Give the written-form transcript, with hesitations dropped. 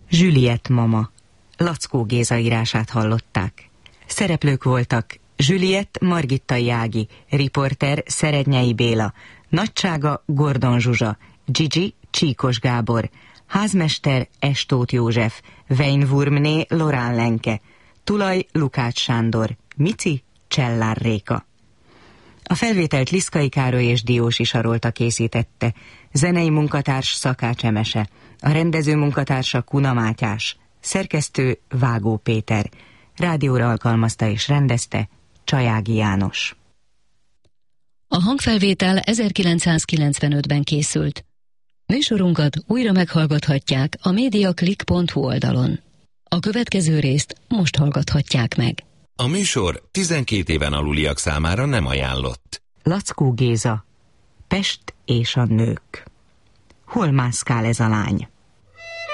Juliette mama. Lackó Géza írását hallották. Szereplők voltak Juliette Margittai Ági, riporter Szerednyei Béla, nagysága Gordon Zsuzsa, Gigi Csíkos Gábor, házmester Estóth József, Weinwurmné Lorán Lenke, tulaj Lukács Sándor, Mici Csellár Réka. A felvételt Liszkai Károly és Diósi Sarolta készítette, zenei munkatárs Szakács Emese, a rendező munkatársa Kuna Mátyás, szerkesztő Vágó Péter, rádióra alkalmazta és rendezte Csajági János. A hangfelvétel 1995-ben készült. Műsorunkat újra meghallgathatják a mediaclick.hu oldalon. A következő részt most hallgathatják meg. A műsor 12 éven aluliak számára nem ajánlott. Lackó Géza, Pest és a nők. Hol mászkál ez a lány?